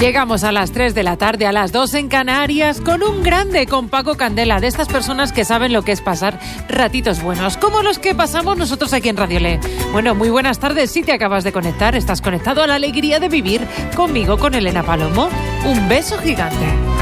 Llegamos a las 3 de la tarde, a las 2 en Canarias, con un grande, con Paco Candela, de estas personas que saben lo que es pasar ratitos buenos, como los que pasamos nosotros aquí en Radio Le. Bueno, muy buenas tardes, si te acabas de conectar, estás conectado a la alegría de vivir conmigo, con Elena Palomo. Un beso gigante.